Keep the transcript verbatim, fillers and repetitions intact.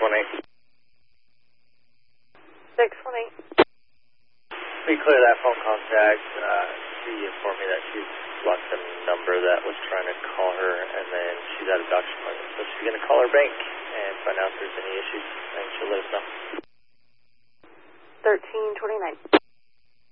one eight. six one eight. We clear that phone contact. Uh, she informed me that she's lost a number that was trying to call her, and then she's at a doctor's appointment. So she's going to call her bank and find out if there's any issues, and she'll let us know. thirteen twenty-nine.